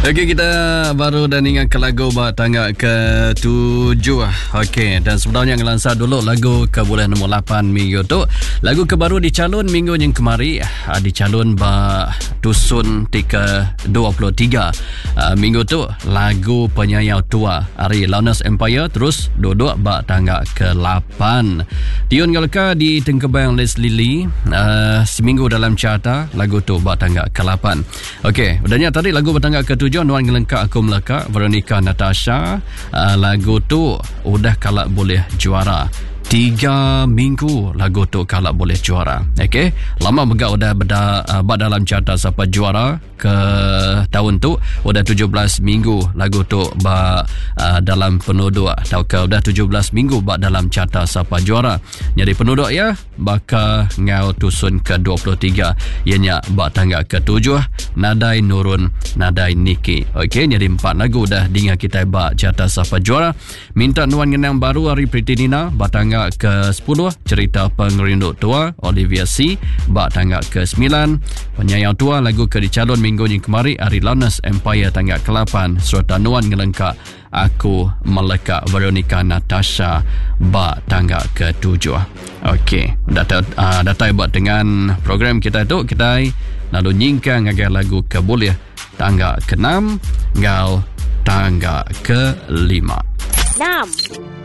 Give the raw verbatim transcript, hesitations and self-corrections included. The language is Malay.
Okey, kita baru dah ingat ke lagu buat tangga ke tujuh. Okey, dan sebenarnya ngelansa dulu lagu ke bulan nombor lapan minggu tu. Lagu ke baru dicalon minggu yang kemari, dicalon ba Dusun Tika dua puluh tiga. Uh, minggu tu lagu penyayau tua Ari Lowness Empire terus duduk ba tangga ke lapan. Dion Galka di Tengkebang Leslie Lee, uh, seminggu dalam carta lagu tu ba tangga ke lapan. Okey, udahnya tadi lagu bertangga ke tujuh Nuan Ngelengkak Aku Melaka Veronica Natasha. uh, Lagu tu udah kalak boleh juara Tiga minggu lagu tu kalak boleh juara. Okey, lama begak udah berda, uh, bak dalam carta siapa juara ke tahun tu. Udah tujuh belas minggu lagu tu bak uh, dalam penduduk atau ke udah tujuh belas minggu bak dalam carta siapa juara. Jadi penduduk ya baka ngau Dusun ke dua puluh tiga, ianya bak tangga ke tujuh Nadai Nurun Nadai Niki. Okey, jadi empat lagu dah dengar kita bak carta siapa juara. Minta Nuan Ngenang baru Ari Priti Nina bak tangga ke sepuluh Cerita Pengerindu Tua Olivia C bak tangga ke sembilan. Penyayau Tua lagu ke dicalon minggu yang kemari Ari Lowness Empire tangga ke lapan. Serta Nuan Ngelengkak Aku Meleka Veronica Natasha bak tangga ke tujuh. Okey, data uh, data buat dengan program kita tu kita lalu nyingkang agar lagu ke boleh tangga ke enam ngau tangga ke lima. enam